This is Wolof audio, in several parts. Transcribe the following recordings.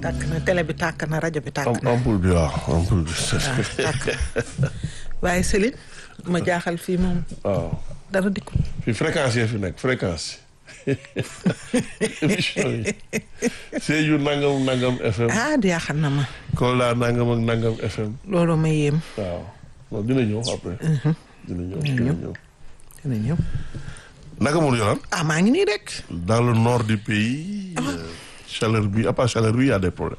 tàkk na télé bi tàkk na rajo bi tàkk na. ampoule bi waaw ampoule bi. tàkk waaye Céline ma jaaxal fii moom. waaw dara dikkul. fii fréquence yi fi nekk fréquence émission yi Sédhiou nangam FM. di yaaxal na ma. Kolda nangam ak nangam FM. loolu ma yéem. waaw non dina ñëw après. dina ñëw. naka mu yolaan. maa ngi nii rek. dans le nord du pays. chaleur bi à part chaleur bi y a des problèmes.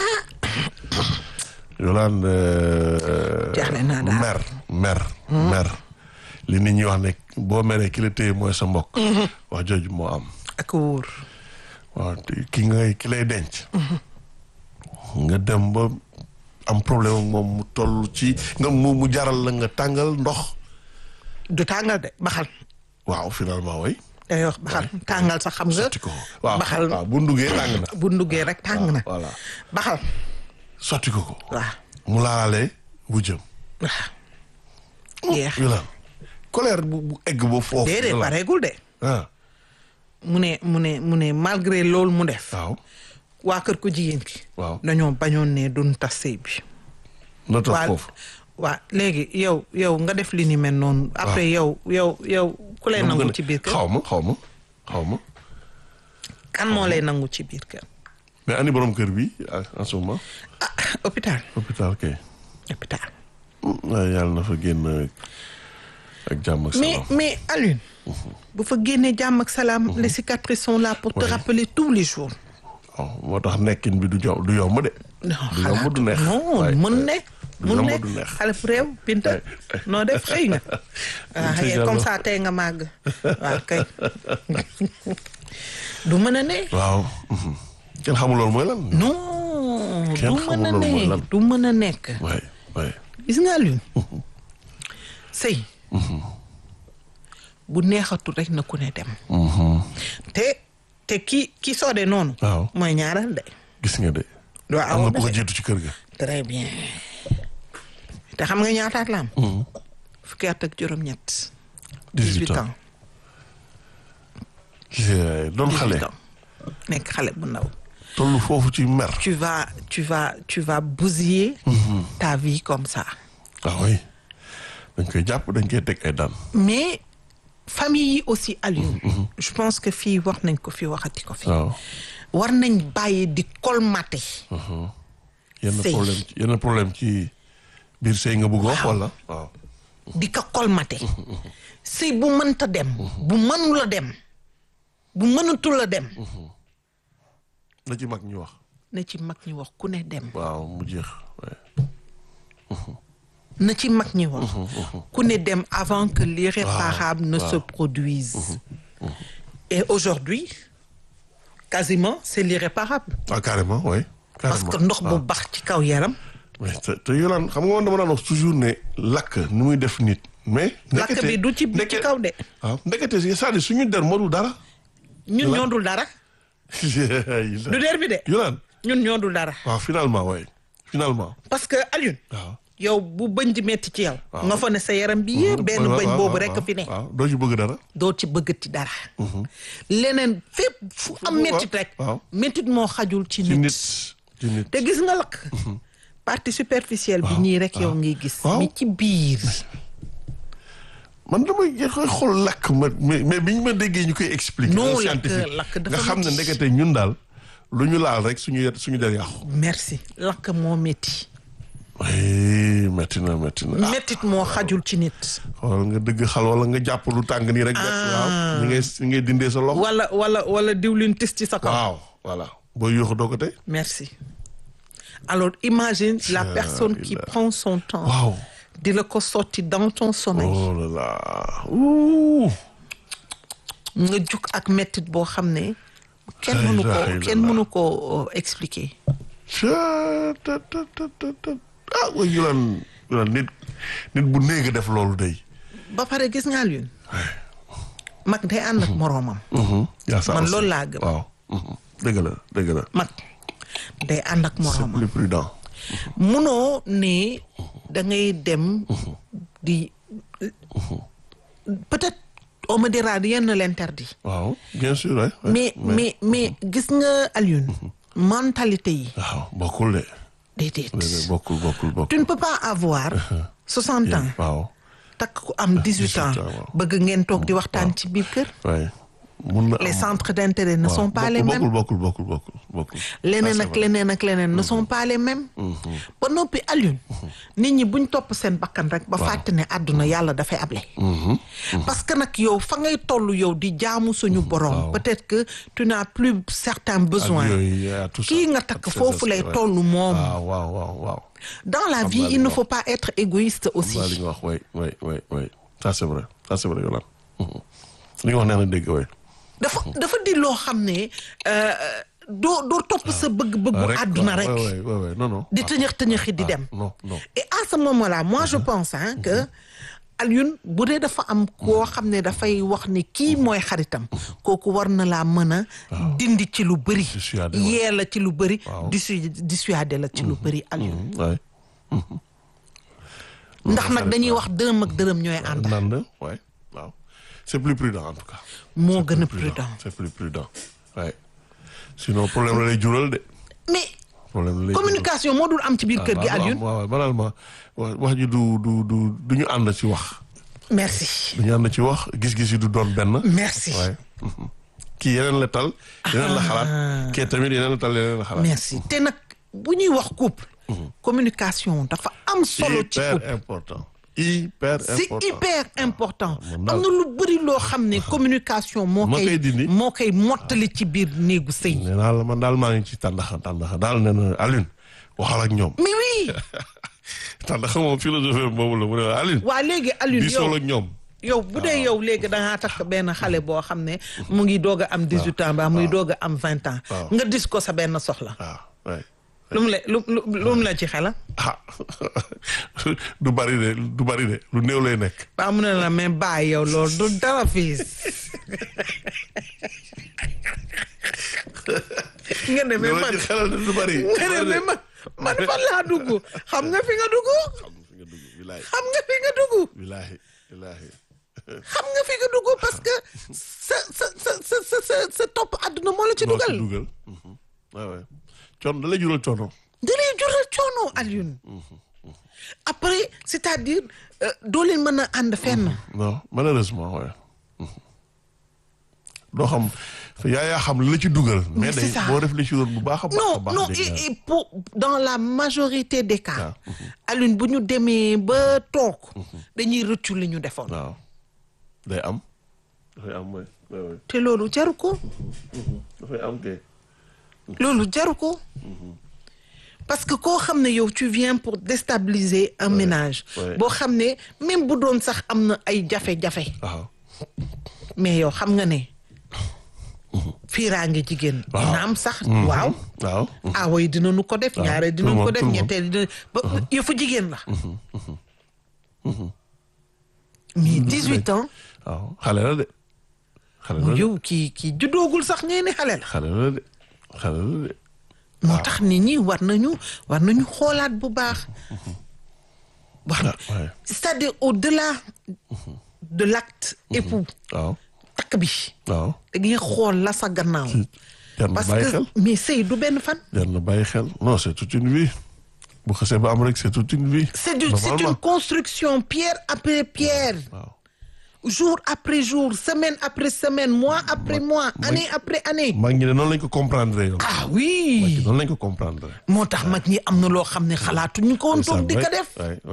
yolaan. jaaxle naa daal mer. li nit ñi wax ne boo meree ki la téye mooy sa mbokk. wax jooju moo am. ak wóor. waaw ki lay denc. nga dem ba am problème ak moom mu toll ci nga mu jaral la nga tàngal ndox. du tàngal de baxal. waaw finalement way day wax baxal tàngal sax xam nga. sotti ko waaw baxal waaw bu ndugee tàng na. bu ndugee rek tàng na. voilà baxal. sotti ko. waaw. mu laalalee wujjam. waaw. jeex. yolaan colère bu egg ba foofu. déedéet pareegul de. mu ne malgré loolu mu def. waaw. waa kër ko jigéen ki. waaw dañoo bañoon ne duñ tas sëy bi. na tas foofu. waa léegi yow nga def li ni mel noonu. après yow ku lay nangu ci biir kër. xaw ma. kan moo lay nangu ci biir kër. mais ani borom kër bi en ce moment. hôpital. kay. hôpital. yàlla na fa génn ak jàmm ak salaam. mais Alioune. bu fa génnee jàmm ak salaam. les cicatrices sont là pour te rappeler tous les jours. waaw moo tax nekkin bi du yomb de. du yomb du neex. non mën ne. mun ne du neex xale bu réew Binta noo def xëy nga. waaw comme ça tey nga màgg. waaw kay du mën a ne. waaw. kenn xamul loolu mooy lan. non kenn xamul loolu mooy lan du mën a nekk. waay. gis nga Alioune. sëy. bu neexatul rek na ku ne dem. te ki soodee noonu. waaw mooy ñaaral de. gis nga de. waaw am na bu ko jiitu ci kër ga. très bien. te xam nga ñaataat la am. fukki at ak juróom-ñett. 18 ans. doon xale. nekk xale bu ndaw. tollu foofu ci mer. tu vas bousiller. ta vie comme ça. ah oui dañ koy jàpp dañ koy teg ay daan. mais famille yi aussi Alioune. je pense que fii wax nañ ko fi waxati ko fi. waaw war nañ bàyyi di colmater. yenn problème ci biir sëy nga bëgg wax wala waaw. di ko colmater. sëy bu mënta dem. bu mënula dem. bu mënatul a dem. na ci mag ñi wax. na ci mag ñi wax ku ne dem. waaw mu jeex. na ci mag ñi wax. ku ne dem avant que l'irréparable ne se produise. Et aujourd'hui quasiment c'est l'irréparable. Carrément oui. parce que ndox bu bax ci kaw yaram. mais te yolaan xam nga man dama daan wax toujours ne lakk nu muy def nit. mais lakk bi du ci kaw de. waaw ndekete c'est-à-dire suñu der moo dul dara. ñun ñoo dul dara. du der bi de. yolaan ñun ñoo dul dara. waaw finalement. parce que Alioune. waaw yow bu bëñ di metti ci yow. nga fa ne sa yaram bi yëpp benn bëñ boobu rekk fi ne. waaw doo ci bëgg dara. doo ci bëggati dara. leneen fépp fu am mettit rek. mettit moo xajul ci nit. ci nit te gis nga lakk. partie superficielle bi nii rek yow ngay gis. mais ci biir. man damay koy xool lakk mais biñ ma déggee ñu koy expliquer. non scientifique lakk dafa nga xam ne ndekete ñun daal lu ñu laal rek suñu der yàqu. merci lakk moo métti. métti na. méttit moo xajul ci nit. xool nga dëgg xal wala nga jàpp lu tàng nii rek. waaw ni ngay dindee sa loxo. wala diwlin tis ci sa kaw. waaw voilà boo yuuxu doo ko tey. merci. alors imagine la personne qui prend son temps. waaw di la ko sotti dans ton sommeil. oh là là. nga jug ak méttit boo xam ne. kenn mënu ko expliquer. waaye Yolaan nit bu néeg def loolu day. ba pare gis nga Alioune. mag day ànd ak moroomam. man loolu laa gëm. waaw dëgg la. mag day ànd ak moroomam. c'est plus prudent. munoo ne da ngay dem di peut-être on me dira rien ne l'interdit. waaw bien sûr. mais gis nga Alioune. mentalité yi. waaw bokkul de. déedéet. bokkul. tu ne peux pas avoir 60 ans. waaw. takk ku am 18 ans bëgg ngeen toog di waxtaan ci biir kër. waaye mun na les centres d'intérêt ne sont pas les mêmes. bokkul. leneen ak leneen ne sont pas les mêmes. ba noppi Alioune. nit ñi buñ topp seen bakkan rek ba fàtte ne àdduna yàlla dafay able. parce que nag yow fa ngay toll yow di jaamu suñu borom. peut-être que tu n'as plus certains besoins. kii nga takk foofu lay toll moom. waaw. dans la vie il ne faut pas être égoïste aussi. li nga wax oui ça c'est vrai Yolande. li nga wax nee na dégg oui. dafa di loo xam ne doo topp sa bëgg-bëggu àdduna rek. non. di tëñëx di dem. non. et à ce moment-là moi je pense que Alioune bu dee dafa am koo xam ne dafay wax ne kii mooy xaritam. kooku war na laa mën a. dindi ci lu bëri. yee la ci lu bëri. dissuader la ci lu bëri Alioune. ndax nag dañuy wax dërëm ak dërëm ñooy ànd. waaw c'est plus prudent en tout cas. moo gën a prudent. c'est plus prudent waaye sinon problème la lay jural de. mais communication moo dul am ci biir kër gi Alioune. waaw banalement wax ji du ñu ànd ci wax. merci. du ñu ànd ci wax gis-gis yi du doon benn. merci waaye kii yeneen la tal. yeneen la xalaat kii tamit yeneen la tal yeneen la xalaat. merci te nag bu ñuy wax couple. communication dafa am solo ci couple. c'est hyper important. am na lu bëri loo xam ne communication moo koy mottali ci biir néegu sëy. nee naa la man daal maa ngi ci tàndaxa daal nee na Alioune waxal ak ñoom. mais oui. tàndaxa moom philosophie boobu la mu ne Alioune. waa léegi Alioune yow ak ñoom. yow bu dee yow léegi da ngaa takk benn xale boo xam ne mu ngi doog a am 18 ans ba muy doog a am 20 ans. nga dis ko sa benn soxla. lu mu la ci xela. du bari de lu néew lay nekk. ba mu ne la mais bàyyi yow loolu du dara fii. nga ne mais man du bari. nga ne mais man fan laa dugg xam nga fi nga dugg. xam nga fi nga dugg. wallaahi. xam nga fi nga dugg parce que sa topp àdduna moo la ci dugal. waaw coono da lay jural coono. Alioune. après c'est-à-dire doo leen mën a ànd fenn. non malheureusement waaye. doo xam yaa xam li la ci dugal. mais day boo réfléchir bu baax a baax. non et pour dans la majorité des cas. Alioune bu ñu demee ba toog. dañuy rëccu li ñu defoon. waaw day am. dafay am mooy. te loolu jaru ko. dafay am kay. loolu jaru ko. parce que koo xam ne yow tu viens pour déstabiliser un ménage. boo xam ne même bu doon sax am na ay jafe-jafe. mais yow xam nga ne. fiiraange jigéen. dina am sax. waaw. aawo yi dinañu ko def. ñaare dinañu ko def ñetteel dina ba yëfu jigéen la. mais 18 ans. waaw xale la de. yow kii juddoogul sax ngay ne xale la. xale la de. moo tax nit ñi war nañu xoolaat bu baax. c'est-à-dire au-delà de l'acte époux. takk bi. da ngay xool la sa gannaaw. parce que mais sëy du benn fan. jar na bàyyi xel non c'est toute une vie. bu xasee ba am rek c'est toute une vie. c'est une construction pierre après pierre. jour après jour semaine après semaine mois après mois année après année. mag ñi de noonu lañ ko comprendre yow. oui. mag ñi noonu lañ ko comprendre. moo tax mag ñi am na loo xam ne xalaatuñu ko woon toog di ko def.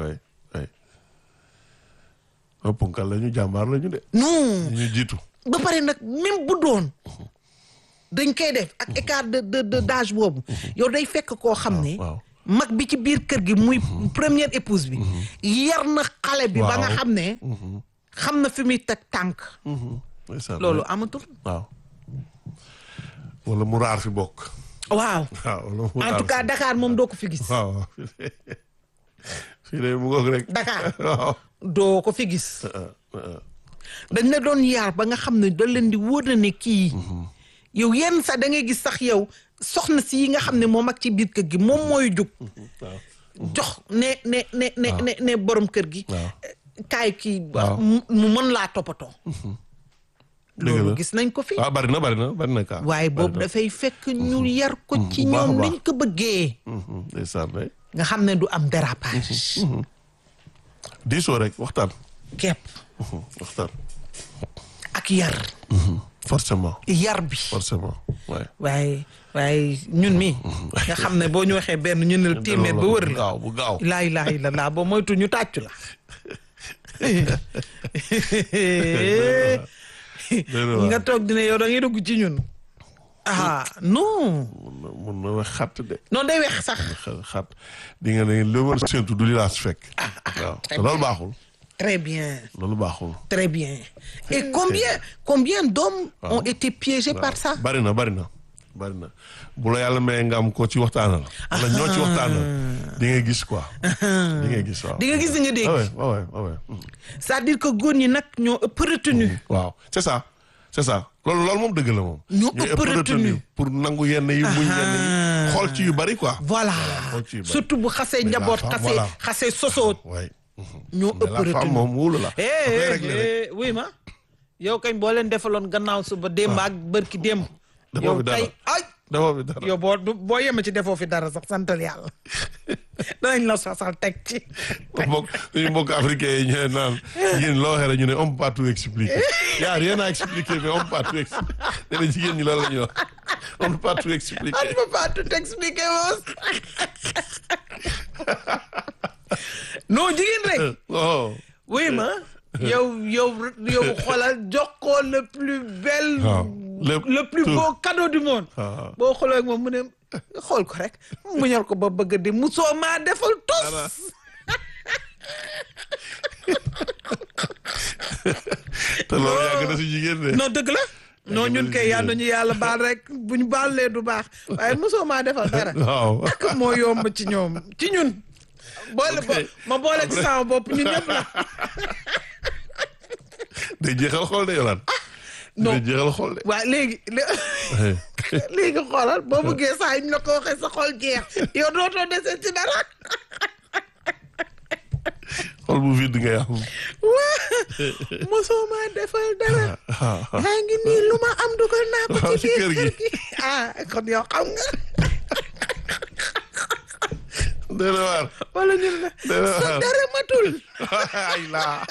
punkal la ñu jàmbaar la ñu de. non ñu jiitu. ba pare nag même bu doon dañ koy def ak écart de d'âge boobu. yow day fekk koo xam ne. mag bi ci biir kër gi muy première épouse bi. yar na xale bi ba nga xam ne. xam na fi muy teg tànk. loolu amatul. waaw wala mu raar fi bokk. waaw. en tout cas Dakar moom doo ko fi gis. waaw fii de mu ngoog rek. Dakar doo ko fi gis. dañ la doon yaar ba nga xam ne da leen di wóor na ne kii. yow yenn sax da ngay gis sax yow soxna si yi nga xam ne moom ak ci biir kër gi moom mooy jug. jox ne borom kër gi. kaay kii mu mën laa toppatoo. loolu gis nañ ko fi. waaw bari na kaa. waaye boobu dafay fekk ñu yar ko ci ñoom niñ ko bëggee. ndeysaan rek. nga xam ne du am dérapage. diisoo rek waxtaan. képp. waxtaan. ak yar. forcément. yar bi. forcément waaye. waaye ñun mi nga xam ne boo ñu waxee benn ñu ne téeméer ba wër la. bu gaaw. laa ilaaha illallaah boo moytu ñu tàccu la. nga toog dina yow da ngay dugg ci ñun. non. mun na wax xat de. non day wex sax. xat di nga ne lu war a séntu du li laa su fekk. waaw te loolu baaxul. très bien. loolu baaxul. très bien. Et combien d'hommes ont été piégés par ça. bari na bu la yàlla may nga am ko ci waxtaanal. wala ñoo ci waxtaanal. di nga gis quoi. di nga gis waaw. di nga gis di nga dégg. waaw. c'est-à-dire que góor ñi nag ñoo ëpp retenu. waaw c'est ça loolu moom dëgg la moom. ñoo ëpp retenu pour nangu yenn yi muñ yenn yi xool ci yu bari quoi. voilà surtout bu xasee njaboot xasee sosoo. ñoo ëpp retenu moom wóolu la. oui ma yow kañ boo leen defaloon gannaaw suba démb ak bërki démb. yow tey defoo fi dara yow boo yema ci defoo fi dara sax santal yàlla danañ la sosal teg ci. suñu mbokk africain yi ñu naan jigéen loo waxee rek ñu ne on peut pas tout expliquer. y a rien à expliquer mais on peut pas tout expliquer. nee na jigéen ñi loolu la ñuy wax on peut pas tout expliquer. on peut pas tout expliquer moos. non jigéen rek. oui ma. yow xoolal jox ko le plus belle. le plus beau cadeau du monde. boo xoolee ak moom mu ne xool ko rek mu ñor ko ba bëgg di musoo maa defal tos. te loolu yàgg na si jigéen de. non dëgg la. non ñun kay yal nañu yàlla baal rek bu ñu baalee du baax waaye musoo maa defal dara. waaw ak moo yomb ci ñoom ci ñun. ma boole ci sama bopp ñun ñëpp la. day jeexal xool de yolaan. non day jeexal xool de. waaw léegi xoolal boo bëggee saa yi ñu la ko waxee sa xol jeex yow dootoo dese ci dara. xol bu vide ngay am. waa mosoo maa defal dara. yaa ngi nii lu ma am dugal naa ko ci biir kër gi. kon yow xam nga. dana waar. wala ñun la sa dara matul. ay laa.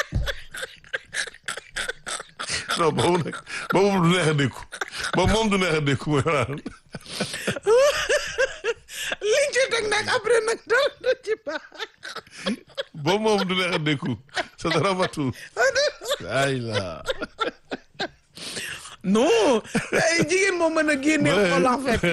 non boobu du neex a dékku boobu moom du neex a dékku mooy naan. liñ ci teg nag après nag dara du ci baax. boobu moom du neex a dékku sa dara matul. ay la. non ay jigéen moo mën a génne xol en fait.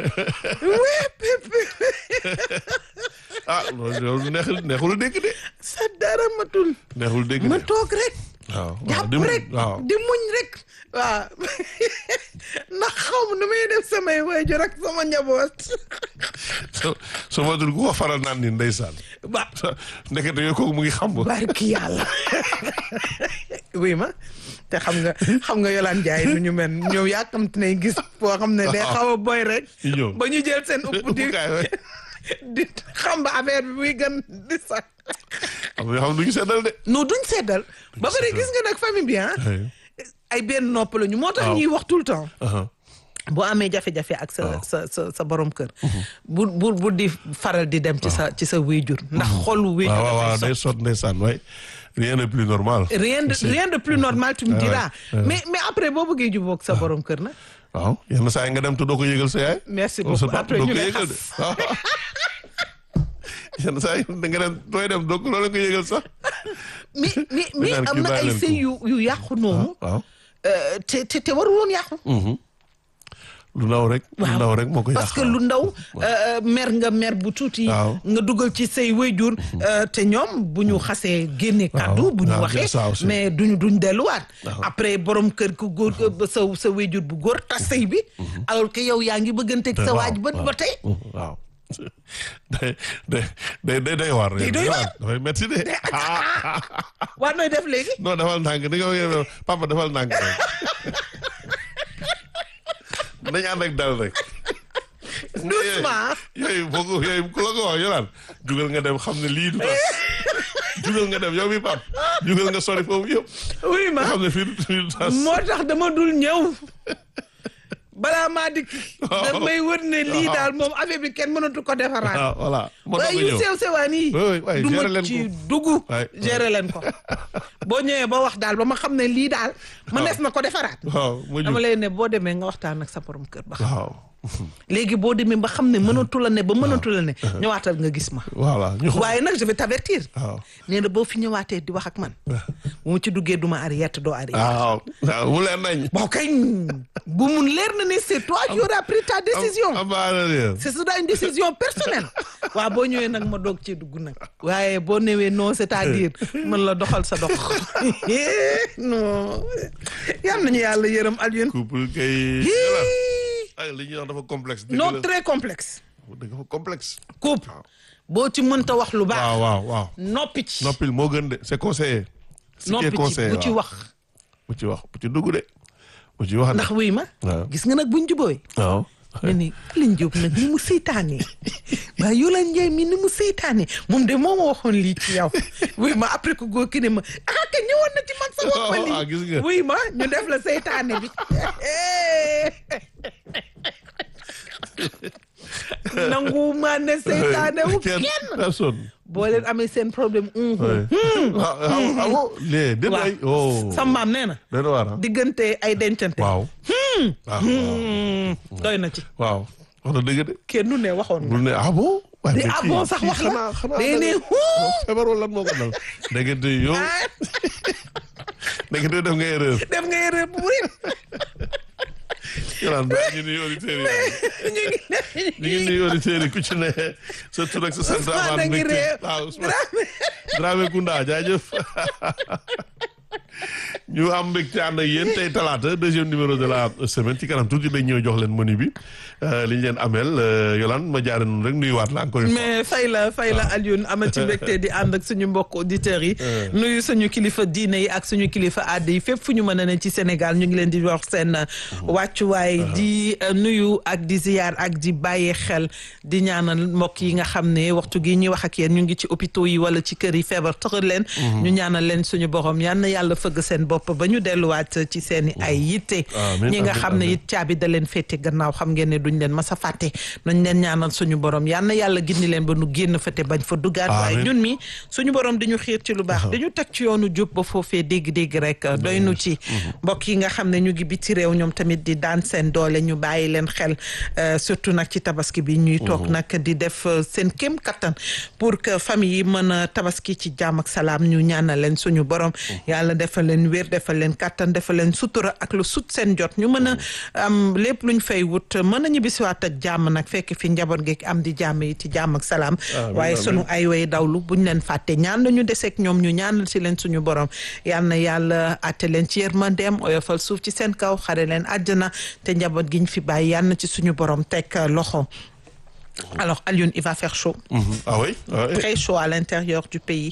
loolu neexul dégg de. sa dara matul. neexul dégg de ma toog rek. waaw jàpp rek di muñ rek. waaw ndax xaw ma nu may def samay waajur ak sama njaboot. soo matul ku ko faral naan ni ndeysaan. ndekete yooyu kooku mu ngi xam. barki yàlla. oui ma te xam nga Yolande Ndiaye nu ñu mel ñëw yàkkamti nay gis boo xam ne day xaw a boy rek. ba ñu jël seen upp di xam ba affaire bi muy gën di sax. am na yoo xam duñ seddal de. non duñ seddal. ba pare gis nga nag famille bi ay benn nopp la ñu moo tax ñuy wax tout le temps. boo amee jafe-jafe ak sa borom kër. bu di faral di dem ci sa wéyjur. ndax xolu wéyjur. waaw day sot ndeysaan waay rien de plus normal. rien de plus normal tu me diras. mais après boo bëggee jubóog sa borom kër na. waaw yenn saa yi nga dem te doo ko yëgal sa yaay. merci beaucoup après ñu lay xas yenn saa yi nga dem dooy dem doo ko yëgal sax. mais am na ay sëy yu yàqu noonu. waaw te waru woon yàqu. lu ndaw rek. lu ndaw rek moo ko yàq parce que lu ndaw mer bu tuuti. nga dugal ci say wéyjur. te ñoom bu ñu xasee génne kàddu bu ñu waxee mais duñ delluwaat. après borom kër ku góor sa wéyjur bu góor tas sëy bi. alors que yow yaa ngi bëgganteeg sa waaj ba tey. waaw day waar. day doy waar dafay metti de. waa nooy def léegi. non defal ndànk di nga papa defal ndànk rek. nañ ànd ak dal rek. doucement. yooyu ku la ko wax yolaan jugal nga dem xam ne lii du tas jugal nga dem yow mi Pape jugal nga sori foofu yëpp. oui ma nga xam ne fii tas. moo tax dama dul ñëw balaa maa dikk. damay wër ne lii daal moom affaire bi kenn mënatu ko defaraat. voilà moo tax waaye nga yu ñëw. sew sewaan yi. waay du gérer ma leen ci ko. dugg. waay gérer leen ko boo ñëwee ba wax daal ba ma xam ne lii daal. mënees na ko defaraat. waaw ma dama jug lay ne boo demee nga waxtaan ak sa borom kër ba xam. waaw. léegi boo demee ba xam ne mënatu la ne ba mënatu la ne. ñëwaatal nga gis ma. voilà ñu xool. waaye nag je vais t'avertir. waaw. nee na boo fi ñëwaatee di wax ak man. bu mu ci duggee duma arrière te doo arrière. waaw mu leer nañ. bon kañ bu mun leer na ne c'est toi qui auras pris ta décision. ce sera une décision personnelle. waaw boo ñëwee nag ma doog cee dugg nag. waaye boo newee non c'est-à-dire mën la doxal sa dox. non yal nañu yàlla yërëm Alioune. couple kay. ay li ñuy wax dafa complexe. non très complexe. dafa complexe. couple boo ci mënta wax lu baax. waaw. noppi ci. noppil moo gën de c'est conseillé. noppi ci bu ci wax. bu ci wax bu ci dugg de. bu ci wax ndax wuy ma. waaw gis nga nag buñ jubóoy. waaw. ne ni Alioune Diop nag ni mu seytaane waaye Yolande Ndiaye mi ni mu seytaane moom de moo ma waxoon lii ci yow wuy ma après que góor ki ne ma ka ñëwoon na ci man sa wax ma gis lii nga. wuy ma ñu def la seytaane bi nangu maa ne seytaane wu kenn personne. boo leen amee seen problème waaw lee détail sa maam nee na dana war diggante ay dencante waaw doy na ci waaw wax na dëgg de kenn du ne waxoon nga bul ne ah bon de ah bon sax wax la day ne feebar wala lan moo ko dal déggante yow déggante def nga erreur bu bëri yolaan ba ñu nuyu auditeurs yi ñu ngi nuyu auditeurs yi ku ci ne sa tur ak sa sant amaat mbégte waaw Dramé Kounda jaajëf ñu am mbégte ànd ak yéen tey talaata deuxième numéro de la semaine ci kanam tuuti dañ ñëw jox leen menu bi li ñu leen ameel Yolande ma jaare noonu rek nuyuwaat la encore une fois. mais fay la Alioune amati mbégte di ànd ak suñu mbokk auditeurs yi nuyu suñu kilifa diine yi ak suñu kilifa aada yi fépp fu ñu mën a ne ci Sénégal ñu ngi leen di wax seen wàccuwaay di nuyu ak di ziyaar ak di bàyyee xel di ñaanal mbokk yi nga xam ne waxtu gi ñuy wax ak yéen ñu ngi ci hôpitaux yi wala ci kër yi feebar tëral leen ñu ñaanal leen suñu borom yal na yàlla fëgg seen bopp ba ñu delluwaat ci seen i ay yitte ñi nga xam ne it caabi da leen féete gannaaw xam ngeen ne duñ leen mas a fàtte nañ leen ñaanal suñu borom yal na yàlla gindi leen ba nu génn fate bañ fa duggaat waaye ñun mi suñu borom dañu xiir ci lu baax dañu teg ci yoonu jub ba foofee dégg-dégg rek doy nu ci mbokk yi nga xam ne ñu ngi biti réew ñoom tamit di daan seen doole ñu bàyyi leen xel surtout nag ci tabaski bi ñuy toog nag di def seen kéem kattan pour que famille yi mën a tabaski ci jàmm ak salaam ñu ñaanal leen suñu borom yàlla defal leen wér defal leen kattan defal leen sutura ak lu sut seen jot ñu mën a am lépp luñ fay wut mën a ñibbisiwaat ak jàmm nag fekk fi njaboot gi am di jàmm yi ci jàmm ak salaam waaye sunu ay way dawlu buñ leen fàtte ñaan la ñu deseeg ñoom ñu ñaanal si leen suñu borom yal na yàlla atte leen ci yërmandeem oyofal suuf ci seen kaw xare leen àjjana te njaboot gi ñu fi bàyyi yal na ci suñu borom teg loxo. Alors, Alioune, il va faire chaud. Ah oui? Très chaud à l'intérieur du pays.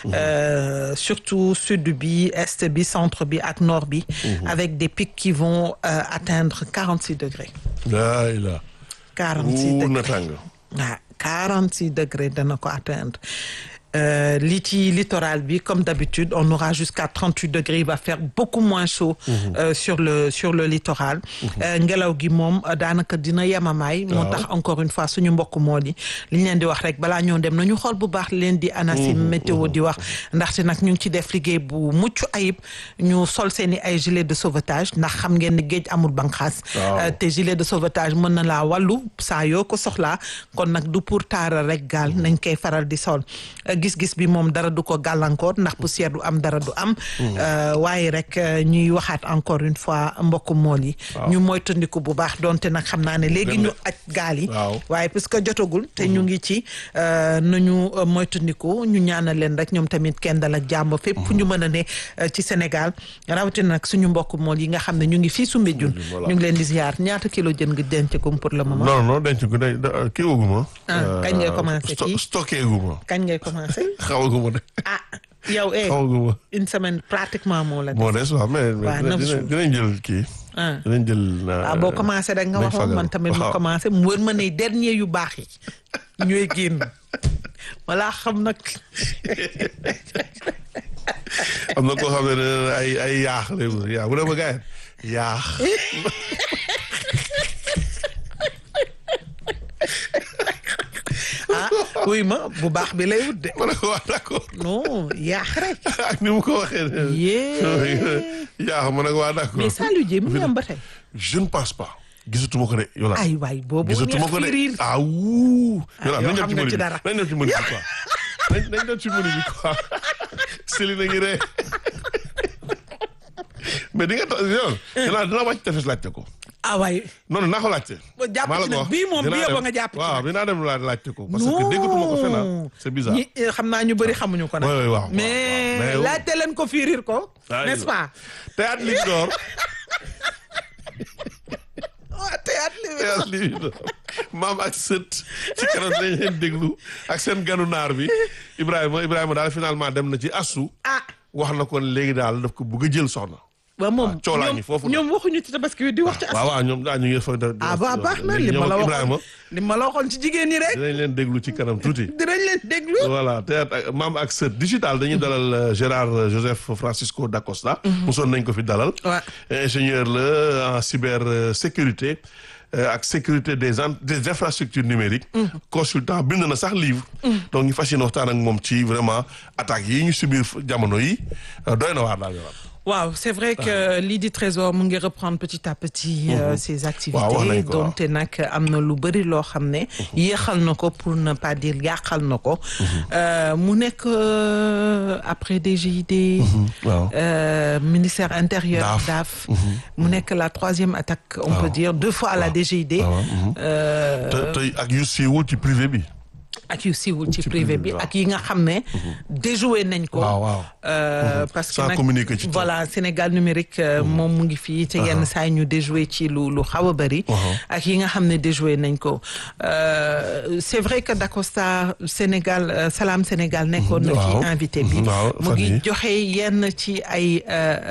Surtout sud bi, est bi, centre bi ak nord bi. Avec des pics qui vont atteindre 46 degrés. Là, il a. 46 degrés. Ah, 46 degrés dana ko atteindre. Li ci littoral bi comme d'habitude on aura jusqu'à 38 degrés il va faire beaucoup moins chaud sur le littoral ngelaw gi moom daanaka dina yemamaay moo tax encore une fois suñu mbokk moo di li ñu leen di wax rek balaa ñoo dem nañu xool bu baax leen di ANACIM météo di wax ndaxte nag ñu ngi ci def liggéey bu mucc ayib ñu sol seeni ay gilet de sauvetage ndax xam ngeen ni géej amul banqaas te gilet de sauvetage mën na laa wàllu saa yoo ko soxlaa kon nag du pour taaral rek gaal nañ koy faral di sol gis-gis bi moom dara du ko gàllankoor ndax poussière du am dara du am waaye rek ñuy waxaat encore une fois mbokku mool yi ñu moytandiku bu baax donte nag xam naa ne léegi ñu aj gaal yi waaye puisque jotagul te ñu ngi ci nañu moytandiku ñu ñaanal leen rek ñoom tamit kenn dal ak jàmm fépp fu ñu mën a ne ci Sénégal rawatina nag suñu mbokku mool yi nga xam ne ñu ngi fii Soumbédioune ñu ngi leen di ziar ñaata kilo jën nga denc ko pour le moment. non denc ko kii wuguma kañ ngay commencé kii stocké guma kañ ngay commencé xawaguma de yow xawaguma une semaine pratiquement moo la moo des waaw mais dinañ jël kii dinañ jël waaw boo commencé rek nga waxoon man tamit ma commencé mu wër ma ne dernier yu baax yi ñooy génn wala xam nag. am na koo xam ne ay yaax lay wër yaa bu ne ma gars yaax. wuy ma bu baax bi lay wut de. ma ne ko waa d'accord. non yaax rek. ak ni mu ko waxee. yaax ma ne ko waa d'accord. mais Saliou Dieng mu ngi am ba tey. je ne pense pas. gisatuma ko de Yolande. ay waay boobu gisatuma ko de ah wuu. Yolande nañ dem ci nga ci dara. nañ dem ci mëni bi quoi. nañ dem ci mëni bi quoi. Céline a ngi ree. mais di nga tax Yolande dina wàcc tefes laajte ko. ah waay. non naa ko laajte. jàpp ci nag bii moom bii yóbbu nga jàpp ci. waaw dinaa dem laajte ko. parce que déggatuma ko fenn c'est bizarre. xam naa ñu bëri xamuñu ko nag. waaw mais laajte leen ko firir ko. n'est-ce pas. théâtre Ligue d'Or. théâtre Ligue d'Or. maam ak sët ci kanam dañ leen déglu ak seen ganu naar bi Ibrahima daal finalement dem na ci Astou. wax na ko léegi daal daf ko bëgg a jël soxna. waaw moom ñoom waxuñu ci tabaski di wax ci Astou. waaw ñoom ñu ngi fa. baax na li ma la waxoon ci jigéen ñi rek. dinañ leen déglu ci kanam tuuti. dinañ leen déglu. voilà théâtre maam ak sët digital dañuy dalal Gérard Joseph Francisco da Costa. mosoon nañ ko fi dalal. ingénieur la en cybersécurité ak sécurité des infrastructures numériques. consultant bind na sax livre. donc ñu fas yéene waxtaan ak moom ci vraiment attaques yi ñu subir jamono yi doy na waar daal. waaw c'est vrai que lii di Trésor mu ngi reprendre petit à petit ses activités donte nag am na lu bëri loo xam ne yéexal na ko pour ne pas dire yàqal na ko mu nekk après DGID ministère intérieur DAF mu nekk la 3e attaque on peut dire 2 fois à la DGID te ak yu siiwul ci privé bi ak yu siiwul ci privé bi ak yi nga xam ne déjoué nañ ko parce que nag voilà Sénégal numérique moom mu ngi fii te yenn saa ñu déjoué ci lu xaw a bëri ak yi nga xam ne déjoué nañ ko c'est vrai que Dacosta Sénégal Salam Sénégal nekkoon na ci invité bi mu ngi joxe yenn ci ay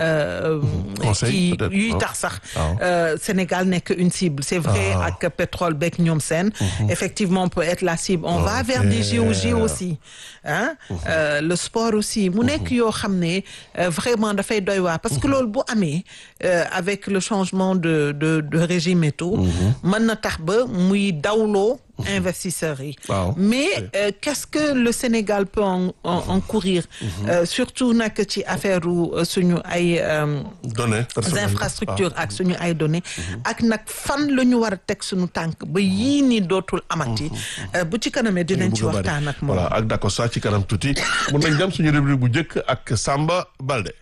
ci yuy tax sax Sénégal nekk une cible c'est vrai ak pétrole beeg ñoom seen effectivement on peut être la cible on va vers des JOJ aussi hein le sport aussi mu nekk yoo xam ne vraiment dafay doy waar parce que loolu bu amee avec le changement de régime et tout mën na tax ba muy dawloo investisseurs yi mais qu'est-ce que le Sénégal peut encourir surtout nag ci affaire suñu ay données infrastructures ak suñu ay données ak nag fan la ñu war a teg suñu tànk ba yii ni dootul amati bu ci kanamee dinañ ci waxtaan ak moom voilà ak d'accord ça ci kanam tuuti mun nañ dem suñu rubrique bu njëkk ak Samba Baldé.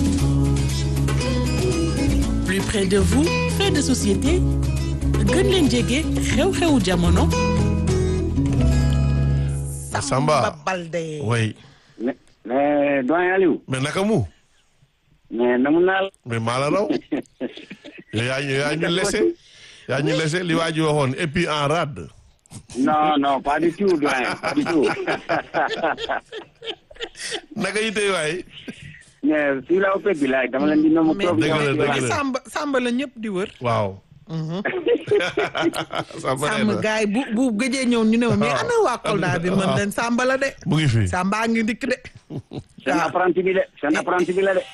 Plus près de vous, faits de société gën leen jege xew-xewu jamono. Samba Baldé. oui. mais doyen Aliou. mais naka mu. mais namu naal. mais maa la raw. yaa ñu lese li waa ji waxoon et puis en rade. non pas du tout doyen pas du tout. naka yi tey waay. mais fii la ëppee bi laay dama leen di nommer. dëgg la Samba la ñëpp di wër. waaw. Samba gars yi bu gëjee ñëw ñu ne ma mais ana waa Kolda bi man leen Samba la de. mu ngi fi Samba ngi dikk de. seen apprenti bi la de.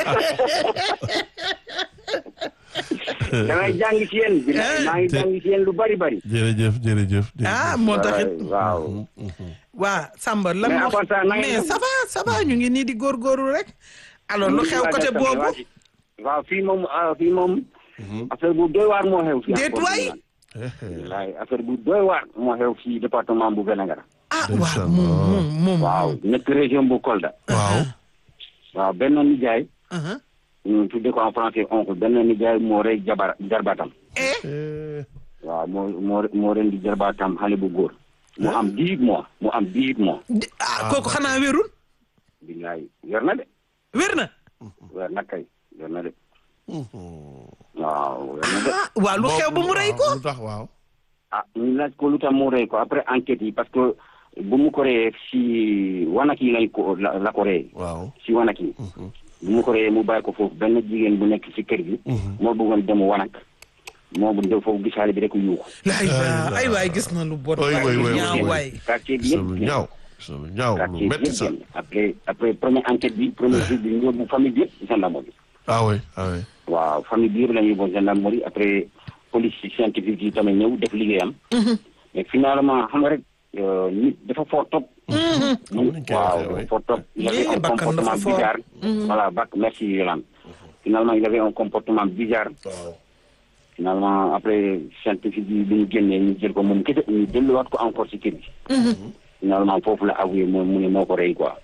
damay jàng ci yéen. maa ngi jàng ci yéen lu bari. jërëjëf. moo taxit waaw. waa Samba lan moo mais ça va ñu ngi nii di góorgóorlu rek. alors lu xew côté boobu. waaw fii moom. affaire bu doy waar moo xew fii. déet waay. affaire bu doy waar moo xew fii département bu Vélingara. waaw moom. waaw nekk région bu Kolda. waaw benn nijaay. ñu tuddee ko en français oncle benn nijaay moo rey jarbaatam. waaw moo ren di jarbaatam xale bu góor. mu am 18 mois. kooku xanaa wérul. billaay wér na de. wér na. wér na kay wér na de. waaw wér na de. waaw lu xew ba mu rey ko. lu tax waaw. ñu laaj ko lu tax mu rey ko après enquête yi parce que bu mu ko reyee si wanak yi lañ ko la ko reyee. waaw si wanak yi. bu mu ko reyee mu bàyyi ko foofu benn jigéen bu nekk si kër gi. moo bëggoon dem wanak. moo bu dem foofu gisaale bi rek yuuxu. ay waay gis na lu bon. ñaaw waay. quartier bi yëpp ñaaw. ñaaw lu métti sax après première enquête bi premier jour bi ñu yóbbu famille bi yëpp gendarmerie. ah oui ah oui. waaw famille bi yëpp la ñu yóbbu gendarmerie après police scientifique yi tamit ñëw def liggéeyam. mais finalement xam nga rek nit dafa fort top. waaw dafa fort top. il avait un comportement bizarre. voilà merci Yolande. finalement il avait un comportement bizarre. finalement après scientifique yi bi ñu génnee ñu jël ko moom kese ñu delluwaat ko encore ci kër gi. finalement foofu la avoué moom mu ne moo ko rey quoi.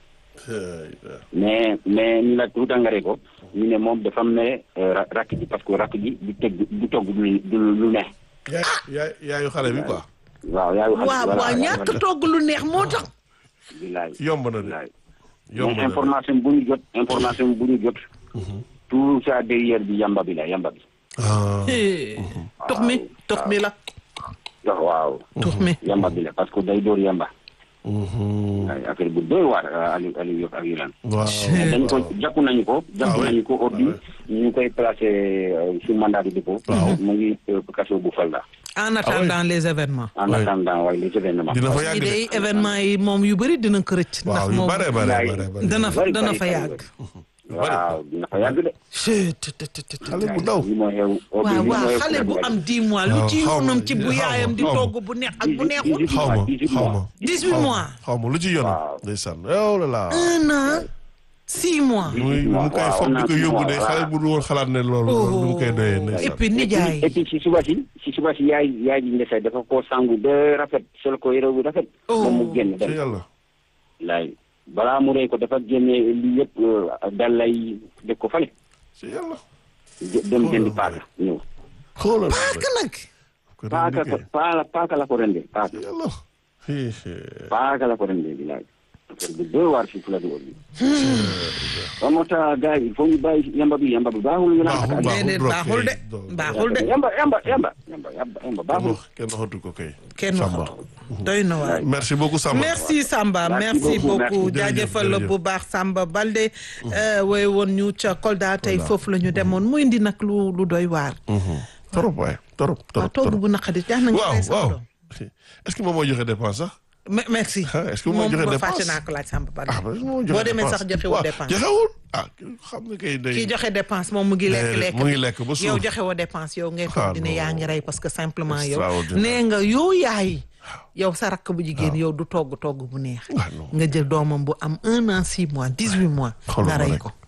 mais ñu la tout engrais ko ñu ne moom dafa am ne rakk ji parce que rakk ji du togg lu neex. yaayu xale bi quoi. waaw yaayu xale bi waaw ñàkk togg lu neex moo tax. bilaay yomb na de. mais information bu ñu jot. tout ça derrière bi yamba bi la yamba bi. tox mi la. waaw. tox mi yamba bi la parce que day door yamba. affaire bu doy waar Aliou Yoff ak Yolande. waaw dañ ko jàpp nañu ko ordi ñu koy placé sous mandat de dépôt. mu ngi kaso bu Kolda. en attendant les événements. en attendant waaye les événements. dina fa yàgg de événements yi moom yu bëri dina ko rëcc. waaw yu bare dana fa yàgg. waaw dina fa yàgg de. xale bu ndaw. waaw xale bu am 10 mois lu ci yoonam ci bu yaayam di togg bu neex ak bu neexul. xaw ma 18 mois. xaw ma lu ci yoonam. ndeysaan oh là là. 1 an 6 mois. mu koy foog di ko yóbbu de xale bu dul woon xalaat ne loolu lu mu koy doyee ndeysaan. et puis nijaay. et puis si suba si yaay ji ndesa dafa ko sangu ba rafet sol ko yére bu rafet. moom mu génn dem yàlla. laay balaa mu rey ko dafa génne lii yëpp dal lay def ko fale. si yàlla. dem jëndi paaka ñëw. xoolal paaka nag. paaka la ko rendee paaka. yàlla. paaka la ko rendee bi laay. affaire bi doy waar si fula dugal bi. ba moo tax gars yi il faut ñu bàyyi yamba bi baaxul. baaxul de. yamba baaxul. kenn waxatu ko kay. kenn waxatu doy na waar. merci beaucoup Samba. merci Samba merci beaucoup jaajëfal la bu baax Samba Balde. woy woon ñu ca Kolda tey foofu la ñu demoon mu indi nag lu doy waar. trop waay trop. waaw togg bu naqadi jaax na nga waaw est-ce que moom moo joxe dépense sax. merci. est-ce que moo joxe dépense fàtte naa ko laaj Samba Balde. boo demee sax joxewul dépense. joxewul xam nga kay day. kii joxe dépense moom mu ngi lekk. mu ngi lekk ba suuf yow joxe woo dépense yow ngay toog dina yaa ngi rey parce que simplement yow. nee nga yow yaay. yow sa rakk bu jigéen yow du togg bu neex. nga jël doomam bu am 1 an 6 mois 18 mois. nga rey ko.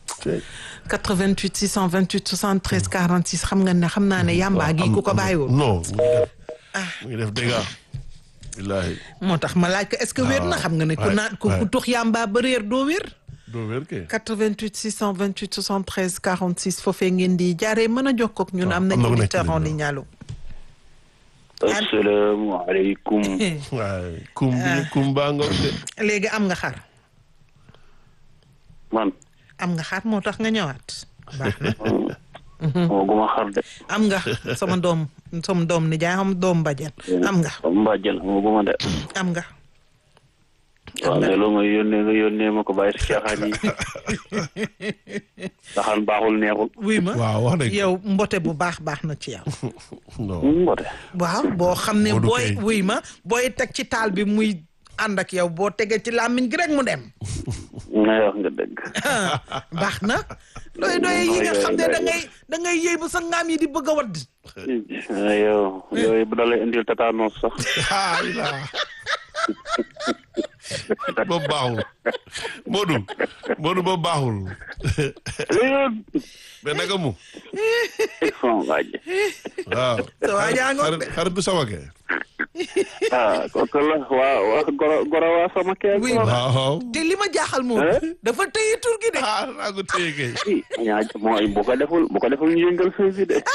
88 628 73 46 xam naa ne yamba gi ku ko bàyyiwoon. non mu ngi def dégâts. billahi. moo tax ma laaj ko est-ce que wér na xam nga ne ku tux yamba ba réer doo wér. doo wér kay. 88 628 73 46 foofee ngeen di jaaree mën a jokkoo ak ñun am nañu auditeur en ligne allo. asalaamaaleykum. waay kum baa nga de. léegi am nga xar. man. am nga xar moo tax nga ñëwaat. baax na. guma xar de. am nga sama doom nijaay am doom bàjjen. am nga. bàjjen guma de. am nga. waaw mais loo may yónnee ma ko bàyyi si caaxaan yi. caaxaan baaxul neexul. wuy ma waaw wax dëgg yow mbote bu baax na ci yow. mbote. waaw boo xam ne wuy ma booy teg ci taal bi muy ànd ak yow boo tegee ci làmmiñ gi rek mu dem. ngay wax nga dëgg. baax na. doy yi nga xam ne da ngay yëy ba sa ngaam yi di bëgg a wadd. yow yooyu bu da lay indil tatanos sax. boobu baaxul Modou boobu baaxul. mais naka mu. waaw. sa waa jaa ngoog de xaritu sama kee. kooku la waa goro waa sama kee. waaw. te li ma jaaxal moom. dafa téye tur gi de. naa ko téye kay. mooy bu ko deful ñu yëngal suuf si de.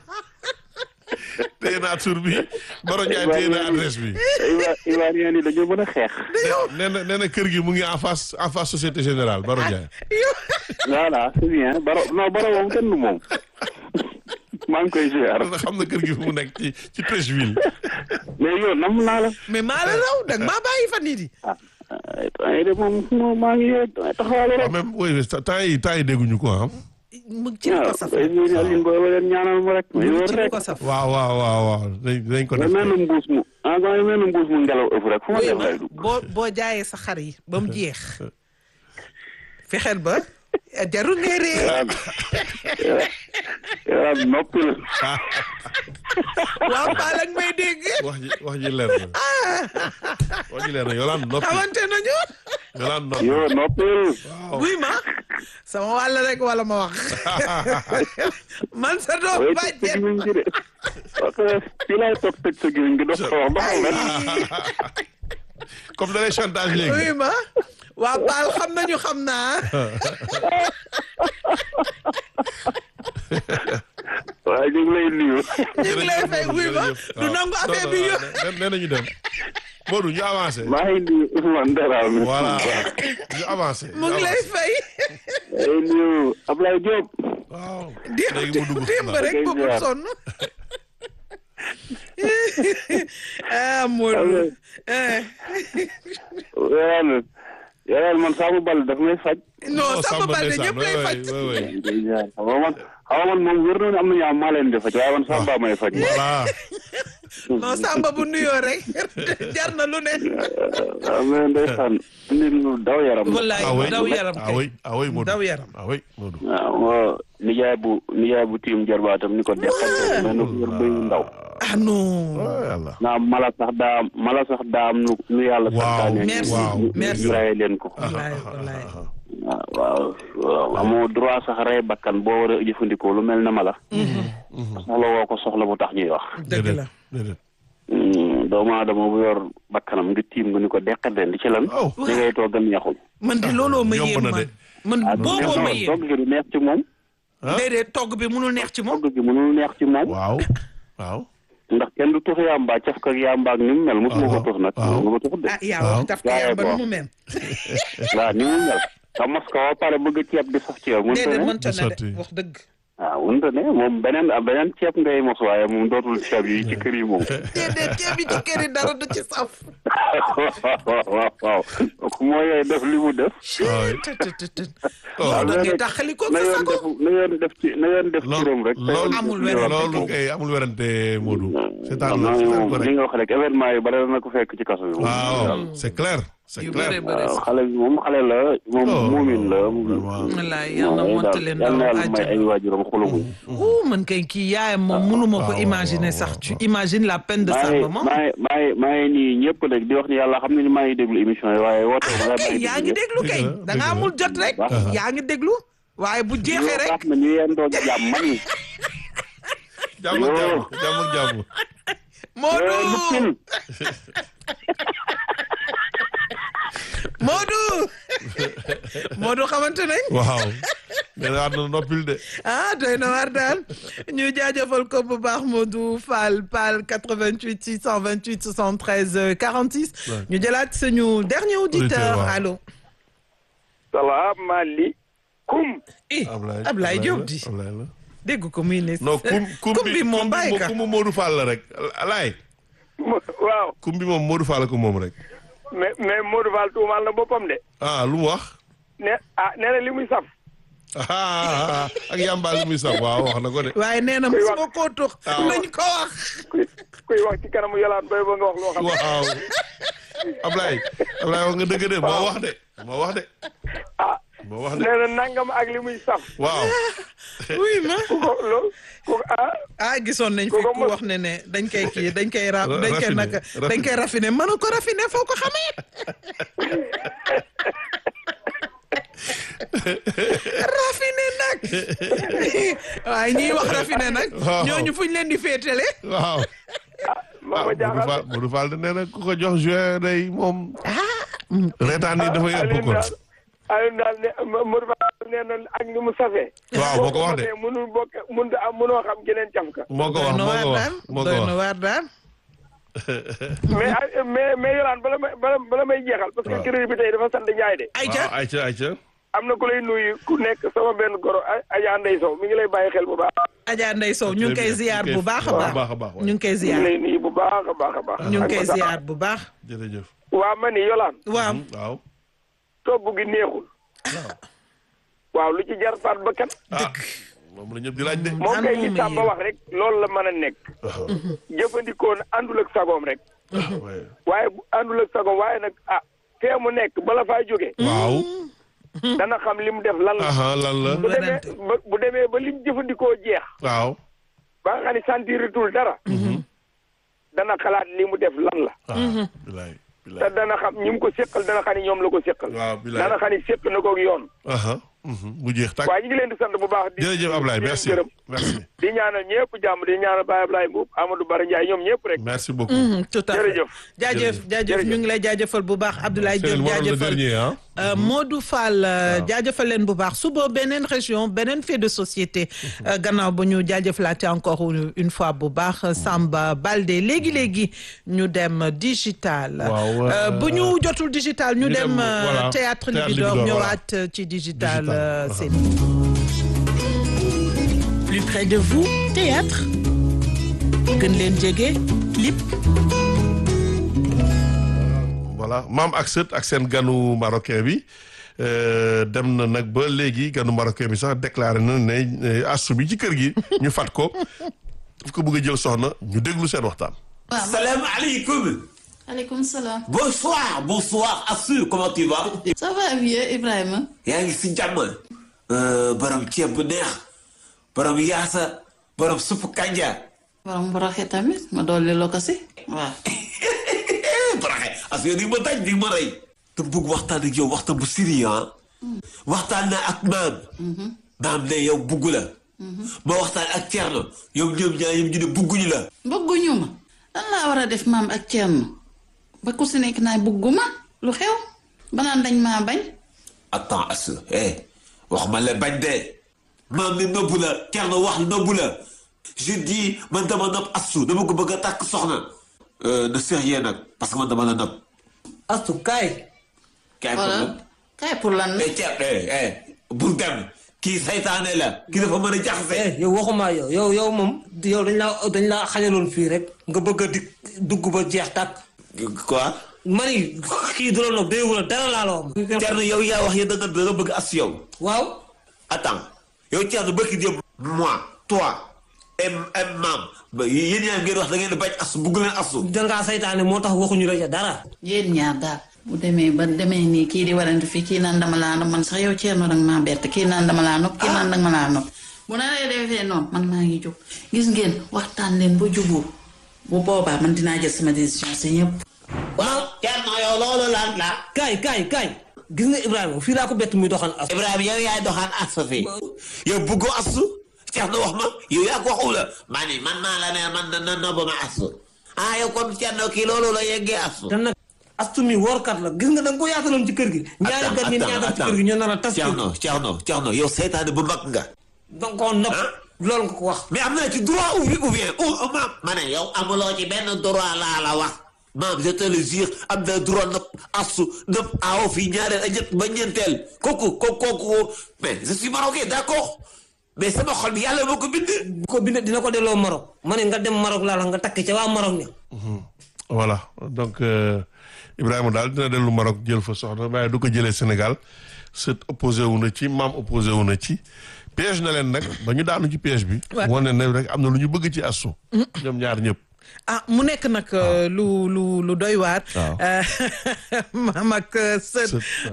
téye naa tur bi Baro Ndiaye téye na adresse bi. Ivoirien yi dañoo mën a xeex. nee na kër gi mu ngi en face Société Générale Baro Ndiaye. voilà c'est bien Baro moom kenn du moom. maa ngi koy ziar. xam na kër gi fu mu nekk ci Treichville. mais yow nam naa la. mais maa la raw dag maa bàyyi fan yii di. de moom maa ngi taxawal rek. même oui temps yi dégguñu ko ah. mu ci ko saf Aline booy leen ñaanal mu rek. mu ci ko saf. waaw dañ ko def. mel na mbuus mu maa ngi mel ni mbuus mu ngelaw ëpp rek fu ma def lay dugg. boo jaayee sa xar yi ba mu jeex fexeel ba jarul ngay ree Yolaan noppi la. waaw Paa ak may dégg wax ji leer na wax ji leer na Yolande noppi xamante nañu Yolande noppi yoo noppil. buy ma sama wàll rek wala ma wax man sa doom bàjjen parce que fii laay toog tëj sa gémmiñ gi dox ko wax ba xam comme da lay chantage buy léegi ma waa Paal xam nañu xam naa waaye ñu ngi lay nuyu. ñu ngi lay fay buy ma du nangu affaire bi yo nee nañu dem Modou ñu avancé maa ngi nuyu Ousmane Darame. voilà ñu avancé mu ngi lay fay maa ngi nuyu Ablaye Diop. waaw démb léegi mu dugg démb rek ba mu sonn ah Modou Yolaan man Samba Bal daf may faj. non Samba Balde ñëpp lay faj xaw man moom wér na ne am na ñu am maa leen di faj waaye man Samba may faj. voilà non Samba bu nuyoo rek jar na lu ne mais ndeysaan nit ñu daw yaram. wallaay daw yaram oui Modou daw yaram oui Modou waaw nijaay bu tiim jarbaatam ni ko deqal mel na wér bëy ndaw. ah non yàlla naa mala sax daa am nu yàlla santaane merci ñu raye leen ko. wallaay waaw amoo droit sax rey bakkan boo war a jëfandikoo lu mel na mala. soxla woo ko soxla bu tax ñuy wax. dëgg la doomu aadama bu yor bakkanam nga tiim nga ni ko deqal leen di ci lan. li ngay toog a neexul. man de looloo ma yéem man booboo ma yéem togg gi du neex ci moom. déedéet togg bi mënul neex ci moom. togg gi mënul neex ci moom. waaw ndax kenn du tux yàmbaa caf ka yàmbaa ak ni mu mel. mosuma ko tux nag. nga ko tux de. ah yaa wax caf ka yàmbaa ni mu mel. waaw ni mu mel. nga mos ko ba pare bëgg ceeb di sax ci yow. déedéet mënta ne de wax dëgg. waaw mënta ne moom beneen ceeb ngay mos waaye moom dootul ceeb yi ci kër yi moom. déedéet ceeb yi ci kër yi dara du ci saf. waaw moo yooyu def li mu def. waaw da ngay taxali ko sa sago. na yoon def ci turam rek. loolu kay amul werante Modou. c'est à li nga wax rek événement yi bare na ko fekk ci kaso bi. waaw c'est clair. c'est clair xale bi moom xale la moom muumin la. wallaay yàlla monte leen yal na yàlla may ay waajuram xolomu. man kay kii yaayam moom mënuma ko imaginer sax tu imagines la peine de sa maman. maa ngi nii ñëpp rek di wax ni yàlla xam nañu maa ngi déglu émission yi waaye woote yaa ngi déglu kay da nga amul jot rek yaa ngi déglu waaye bu jeexee rek tax na ñu yendoo jàmm man ni jàmm Modou xamante nañ. waaw. mais daal na noppil de. doy na waar daal ñu jaajëfal ko bu baax Modou Fall 88 628 73 46. ñu jëlaat suñu dernier auditeur allo. salaamaaleykum. Ablaye Diop di. dégg ko muy ne. non kum bi moom bàyyi ka kum Modou Fall la rek alaay. waaw. kum bi moom Modou Fall ko moom rek. mais Modou Fall tuumaal na boppam de. lu mu wax. nee na li muy saf. ak yàmbaal li muy saf waaw wax na ko de. waaye nee na mosuma koo tux. nañ ko wax. kuy wax ci kanamu Yolande bay ba nga wax loo xam. waaw Ablaye wax nga dëgg de moo wax de. moo wax de. nee na nangam ak li muy saf. waaw. oui ma. gisoon nañ fi ku wax ne dañ koy kii dañ koy raffiné mën ko raffiné foo ko xamee. raffiné nag waaye ñiy wax raffiné nag. ñooñu fuñ leen di féetale. waaw. Modou Fall de nee na ku ko jox juin day moom. reetaan yi dafa yóbbu ko. Aliou daal ne Modou Fall nee na ak ni mu safee. waaw moo ko wax de mënoo xam geneen cafka. moo ko wax doy na waar daal. mais Yolande bala may jeexal. parce que crédit bi tey dafa sant Ndiaye de. ayca. am na ku lay nuyu ku nekk sama benn goro Adja Ndeye Sow mi ngi lay bàyyi xel bu baax. Adja Ndeye Sow ñu ngi koy ziar bu baax a baax. ñu ngi koy ziar. ñu ngi lay nuyu bu baax a baax. ñu ngi koy ziar bu baax. jërëjëf. waa ma ni Yolande. waaw. togg gi neexul. waaw lu ci jar faat ba kan. moom la ñëpp di laaj de. moom kay li Samba wax rek loolu la mën a nekk. jëfandikoo na àndul ak sagoom rek. waaye bu àndul ak sagom waaye nag fee mu nekk bala faa jóge waaw. dana xam li mu def lan la. lan la. bu demee ba lim jëfandikoo jeex. waaw. ba nga xam ne sentiritul dara. dana xalaat li mu def lan la. bilaay te dana xam ñi mu ko séqal dana xam ne ñoom la ko séqal. waaw bilaay dana xam ne séq na ko ak yoon. mu jeex tàkk. waaye ñu ngi leen di sant bu baax. jërëjëf Ablaye merci merci. di ñaanal ñëpp jàmm di ñaanal Baye Ablaye Mbuub Amadou Bara Ndiaye ñoom ñëpp rek. merci beaucoup. tout à fait jaajëf ñu ngi lay jaajëfal bu baax Abdoulaye Diop jaajëfal Modou Fall jaajëfal leen bu baax suba beneen région beneen fait de société gannaaw ba ñu jaajëfalaate encore une fois bu baax Samba Baldé léegi ñu dem digital. bu ñu jotul digital ñu dem théâtre Libidor ñëwaat ci digital c'est plus près de vous théâtre gën leen jege clip. voilà maam ak sët ak seen ganu marocain bi dem na nag ba léegi ganu marocain bi sax déclaré na ne astu bi ci kër gi ñu fat ko fu ko bëgg a jël soxna ñu déglu seen waxtaan. salaamaaleykum. Aleykum salaam. bonsoir Assou comment tu vas. ça va bien Ibrahima. yaa ngi si jàmm. borom ceeb bu neex. borom yaasa. borom suppu kanja. borom boroxe tamit ma dolli loo ko si. waaw. boroxe Assou di ma daj di ma rey. te bëgg waxtaan ak yow waxtaan bu sérieux. waxtaan na ak maam. maam ne yow bugg la. ma waxtaan ak Thierno ñoom ñaar ñu ne bugguñu la. bëgguñu ma. lan laa war a def maam ak Thierno. ba ku si nekk naa bugguma lu xew ba naan dañ maa bañ. attends Assou wax ma la bañ de maam ne nobbu la Thierno wax nobbu la je dis man dama nopp Assou dama ko bëgg a tàkk soxna. ne sérieux nag parce que man dama la nopp. Assou kaay. kaay pour lan kaay pour lan la. bul dem kii saytaane la kii dafa mën a jaxase. yow waxuma yow moom yow dañ laa xañaloon fii rek nga bëgg a dugg ba jeex tàkk. quoi. mani kii du la nopp déewu la dara laa la wax. Thierno yow yaa wax da nga bëgg Assou yow. waaw. attends yow Thierno bëgg di moi toi et maam yéen ñaar ngeen wax da ngeen di bañ Assou bugg leen Assou. dangaa saytaane moo tax waxuñu la dara. yéen ñaar daal. bu demee ba demee nii kii di warante fii kii naan dama laa nopp man sax yow Thierno danga maa bett kii naan dama laa nopp kii naan danga ma laa nopp. bu naree defee noonu man maa ngi jóg gis ngeen waxtaan leen ba jubóo bu boobaa man dinaa jël sama décision si ñëpp. waaw Thierno yow loolu lan la. kaay gis nga Ibrahima fii laa ko bett muy doxaan Assou. Ibrahima yow yaay doxaan Assou fii. yow bëggoo Assou. Thierno wax ma yow yaa ko waxu la. man maa la ne man na nobbu ma Assou. yow kon Thierno kii loolu la yeggee Assou. te nag Assou mi woorkat la gis nga da nga ko yaataloon ci kër gi. ñaari gan ñi ñaatal ci kër gi ñoo nar a tas. Thierno yow seytaane bu mag nga. donc koo nopp loolu nga ko wax. mais am na ci droit ou bien maam. ma ne yow amuloo ci benn droit laa la wax. maam je te le jure am na droit nëpp Assou nëpp awo fii ñaareel ak ñett ba ñeenteel kooku mais je suis marocain d'accord mais sama xol bi yàlla moo ko bind. bu ko bind dina ko delloo Maroc. ma ne nga dem Maroc laa la nga takk ca waa Maroc ña. voilà donc Ibrahima daal dina dellu Maroc jël fa soxna waaye du ko jëlee Sénégal sët opposé wu na ci maam opposé wu na ci piège na leen nag ba ñu daanu ci piège bi. wane ne rek am na lu ñu bëgg ci Assou. ñoom ñaar ñëpp. mu nekk nag lu doy waar. maam ak sët.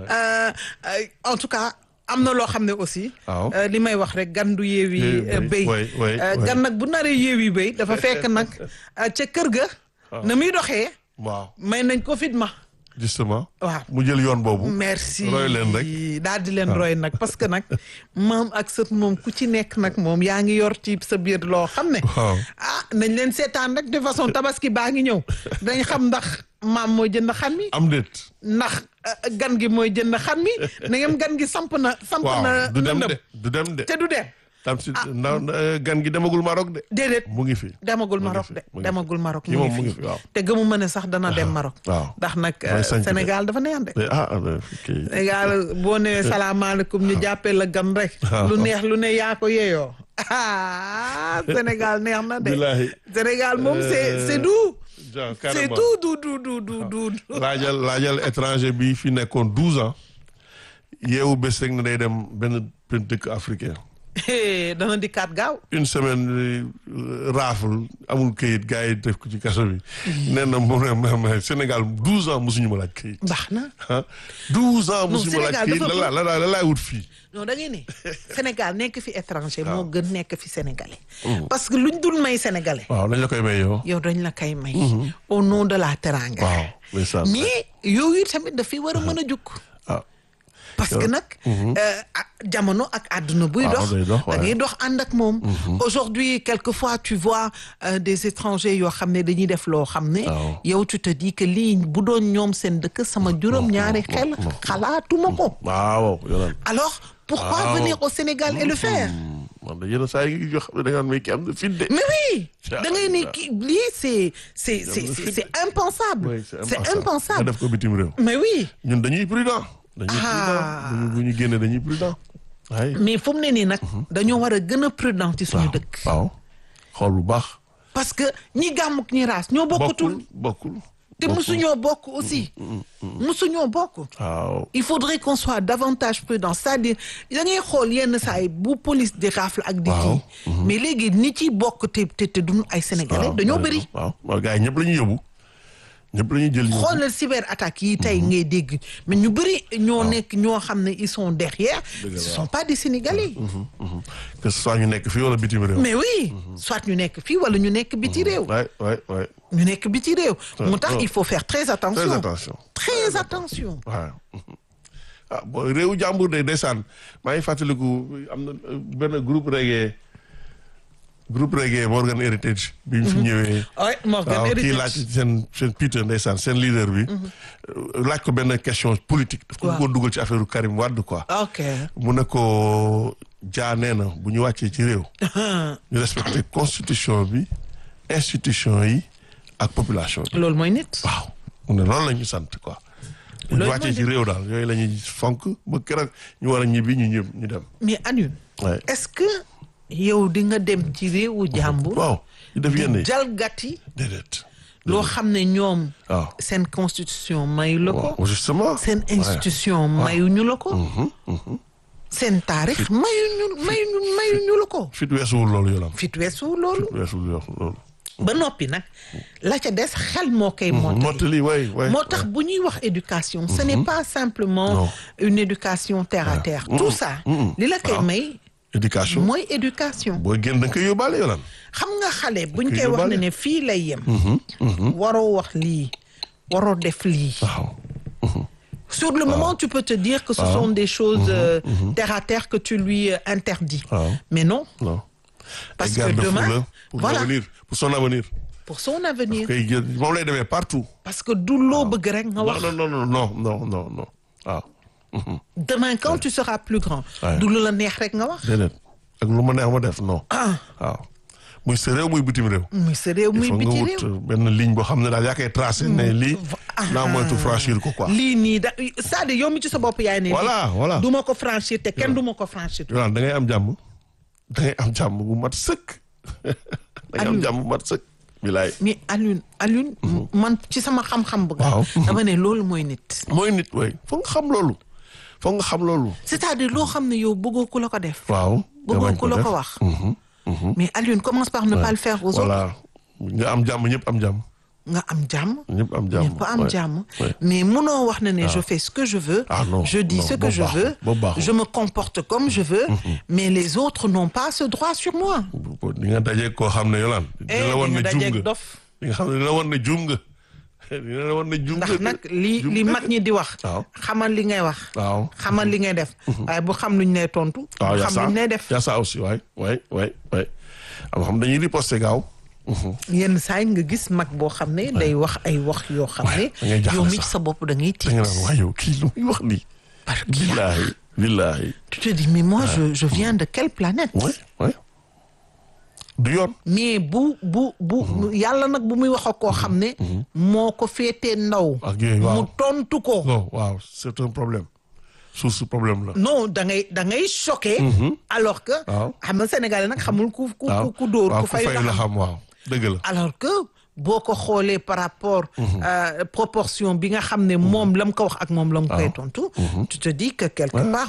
en tout cas am na loo xam ne aussi. li may wax rek gan du yeewi béy. gan nag bu naree yeewi béy dafa fekk nag ca kër ga. na muy doxee. waaw may nañ ko fit ma. justement waaw mu jël yoon boobu. merci roy leen rek daal di leen roy nag parce que nag maam ak sët moom ku ci nekk nag moom yaa ngi yor ci sa biir loo xam ne. nañ leen seetaan rek de façon tabaski baa ngi ñëw dañ xam ndax maam mooy jënd xar mi. am déet. ndax gan gi mooy jënd xar mi na ngeen gan gi samp na. du dem de te du dem. tam si gan gi demagul Maroc de. déedéet mu ngi fi. demagul Maroc de demagul Maroc mu ngi ngi fi fi waaw. te gëmu ma ne sax dana dem Maroc. waaw ndax nag Sénégal dafa neex de. Sénégal boo nee salaamaaleykum ñu jàppee la gan rek. lu neex lu ne yaa ko yeeyoo. Sénégal neex na de. Sénégal moom c'est doux. c'est doux. laajal étranger bi fi nekkoon 12 ans yeewu bés rek ne day dem benn dëkk africain dana dikkaat gaaw. une semaine raaful amul këyit gars yi def ko ci kaso bi. nee na mu ne Sénégal 12 ans mosuñu ma laaj këyit. baax na. 12 ans mosuñu ma laaj këyit la laay wut fii. non da ngay ne Sénégal nekk fi étranger moo gën nekk fi sénégalais. parce que luñ dul may sénégalais. waaw dañ la koy may yow. yow dañ la koy may. au nom de la teranga. waaw mais yooyu tamit dafay war a mën a jukk. parce que nag jamono ak àdduna buy dox da ngay dox ànd ak moom. aujourd'hui quelquefois tu vois des étrangers yoo xam ne dañuy def loo xam ne yow tu te dis que lii bu doon ñoom seen dëkk sama juróom-ñaari xel xalaatuma ko. waaw alors pourquoi venir au Sénégal et le faire. man de yenn saa yi yoo xam ne da nga may kii am na fit de. mais oui da ngay ne kii lii c'est impensable. c'est impensable nga def ko bitim réew. mais oui. ñun dañuy prudent. bu ñu génne dañuy prudent. mais fu mu ne nii nag. dañoo war a gën a prudent ci suñu dëkk. waaw xool bu baax. parce que ñi gàmmuk ñi raas ñoo bokkatul. bokkul te musuñoo bokk aussi. musuñoo bokk. waaw il faudrait qu'on soit davantage prudent c'est-à-dire da ngay xool yenn saa yi bu police di rafle ak di kii. mais léegi ni ci bokk te duñu ay sénégalais dañoo bëri. waaw gars yi ñëpp la ñuy yóbbu. ñëpp la ñuy jël xoolal cyber attaques yi tey ngay dégg mais ñu bëri ñoo nekk ñoo xam ne ils sont derrière. ce sont pas des sénégalais. que ce soit ñu nekk fii wala biti réew. mais oui soit ñu nekk fii wala ñu nekk biti réew. waay ñu nekk biti réew. moo tax il faut faire très attention. très attention très attention. waaw bon réewu jàmbur de ndeysaan maa ngi fàttaliku am na benn groupe reggae Morgan Heritage bi ñu fi ñëwee. Morgan Heritage kii laaj seen Peter ndeysaan seen leader bi. laaj ko benn question politique. daf ko bëggoon dugal ci affaire Karim Wade quoi. ok mu ne ko nee na bu ñu wàccee ci réew. ñu respecté constitution bi institution yi ak population bi. loolu mooy nit. waaw mu ne loolu la ñu sant quoi. bu ñu wàccee ci réew daal yooyu la ñuy fonk ba keroog ñu war a ñibbi ñu dem. mais Alioune. est-ce que. yow di nga dem ci réewu jàmbur. waaw ñu def yenn jalgati. déedéet. loo xam ne ñoom. seen constitution mayu la ko. justement seen institution mayuñu la ko. seen taarix mayuñu la ko. fit weesuwul loolu yoonam. fit weesuwul loolu. loolu. ba noppi nag la ca des xel moo koy mottali waay moo tax bu ñuy wax éducation. ce n'est pas simplement une éducation terre à terre. tout ça li la koy may. éducation mooy éducation. boo génn da nga koy yóbbaale yoonam. xam nga xale buñ koy wax ne fii lay yem. waroo wax lii waroo def lii. sur le moment tu peux te dire que ce sont des choses terre à terre que tu lui interdis. mais non. parce que demain voilà pour son avenir. pour son avenir. moom lay demee partout. parce que du loo bëgg rek nga wax. non. waaw. demain quand tu seras plus grand. du lu la neex rek nga wax. déedéet ak lu ma neex ma def non. waaw muy sa réew muy bitim réew. muy sa réew muy bitim réew. il faut nga wut benn ligne boo xam ne daal yaa koy tracé ne lii. naa moytu franchir ko quoi. lii nii c'est-à-dire yow mi ci sa bopp yaay ne. voilà du ma ko franchir te kenn du ma ko franchir. da ngay am jàmm bu mat sëkk. da ngay am jàmm bu mat sëkk. bilaay mais Alioune. man ci sama xam-xam bu waaw dama ne loolu mooy nit. mooy nit way foog nga xam loolu. c'est-à-dire loo xam ne yow bëggoo ku la ko def. waaw bëggoo ku la ko wax. mais Alioune commence par ne pas le faire aux autres. voilà nga am jàmm ñëpp am jàmm. nga am jàmm. ñëpp am jàmm mais munoo wax ne je fais ce que je veux. je dis ce que je veux. je me comporte comme je veux. mais les autres n'ont pas ce droit sur moi. di nga dajeeg koo xam ne Yolande. di nga dajeeg dof. di nga xam ne dina war ne juum nga. dina war ne juum nga. ndax nag li mag ñi di wax. xamal li ngay wax. xamal li ngay def. waaye bu xam luñ lay tontu. waaw xam luñ lay def. yaa sa aussi waay am xam dañuy riposter gaaw. yenn saa yi nga gis mag boo xam ne day wax ay wax yoo xam ne. yow mi ci sa bopp da ngay tiit. da nga naan waaye yow kii lu muy wax nii. billaahi. tu te dis mais moi je viens de quelle planète. oui du yoon. mais bu yàlla nag bu muy wax ak koo xam ne. moo ko féetee ndaw. ak yooyu waaw mu tontu ko. waaw c'est un problème. source problème la. non da ngay choqué. alors que. xam nga Sénégalais nag xamul ku dóor ku fay la xam waaw dëgg la. alors que boo ko xoolee par rapport proportion bi nga xam ne moom la mu ko wax ak moom la mu koy tontu tu te dis que quelque part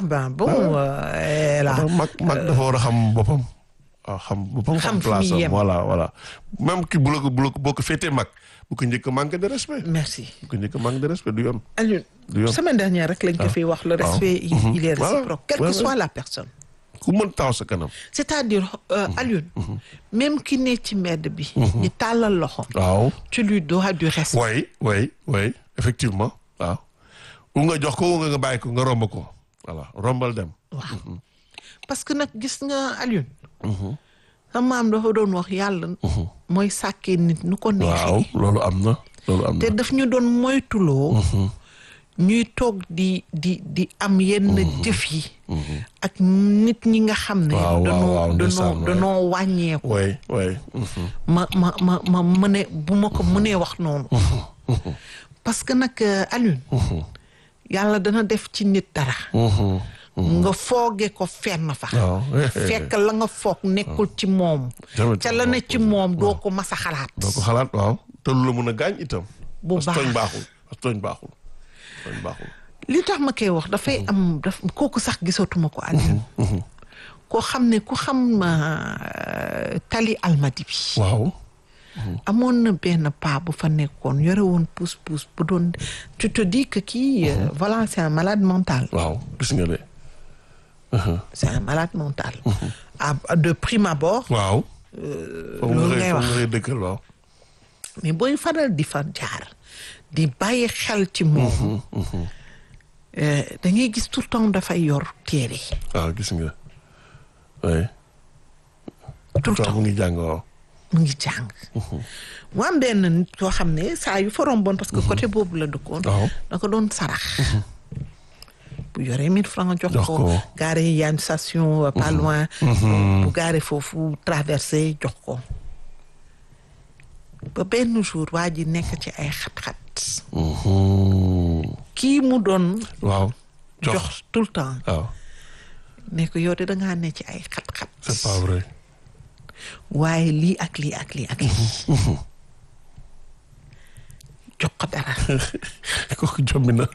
mag dafa war a xam boppam xam boppam xam place am voilà même ki bu la ko boo ko féetee mag bu ko njëkk manque de respect merci bu ko njëkk manque de respect du yoon Alioune semaine dernière rek lañ ko fi wax le respect il est réciproque quelle que soit la personne ku mën taw sa kanam c'est-à-dire Alioune même ki ne ci mbedd bi ñu tàllal loxo waaw tu lui dois du respect oui effectivement waaw u nga jox ko nga bàyyi ko nga romb ko voilà rombal dem waaw parce que nag gis nga Alioune sa maam dafa doon wax yàlla mooy sàkkee nit nu ko neexee waaw loolu am na te daf ñu doon moytuloo ñuy toog di am yenn jëf yi ak nit ñi nga xam ne danoo wàññeeku ma mëne bu ma ko mënee wax noonu parce que nag Alioune yàlla dana def ci nit dara nga fooge ko fenn fa fekk la nga foog nekkul ci moom ca la ne ci moom doo ko mas a xalaat waaw te lu la mën a gaañ itam bu baax tooñ baaxul li tax ma koy wax dafay am kooku sax gisatuma ko Alioune koo xam ne ku xam tali almadi bi waaw amoon na benn paa bu fa nekkoon yore woon pousse-pousse bu doon tu te dis que kii voilà c'est un malade mental waaw gis nga de c'est un malade mental de prime abord waaw loolu ngay wax dëkkal waaw mais booy faral di fa jaar di bàyyi xel ci moom da ngay gis tout le temps dafay yor téere waaw gis nga oui tout le temps mu ngi jàng waaw mu ngi jàng mu am benn nit koo xam ne saa yu fa romboon parce que côté boobu la dëkkoon da ko doon sarax bu yoree 1000 francs jox ko gaare y a une station pas loin bu gaare foofu traversé jox ko ba benn jour waa ji nekk ci ay xat-xat kii mu doon waaw jox tout le temps waaw ne ko yow de dangaa ne ci ay xat-xat c'est pas vrai waaye lii ak lii ak lii ak lii jox ko dara kooku jombi na